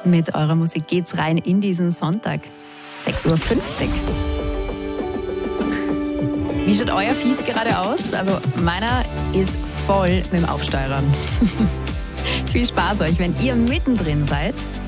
Mit eurer Musik geht's rein in diesen Sonntag. 6:50 Uhr. Wie schaut euer Feed gerade aus? Also meiner ist voll mit dem Aufsteuern. Viel Spaß euch, wenn ihr mittendrin seid.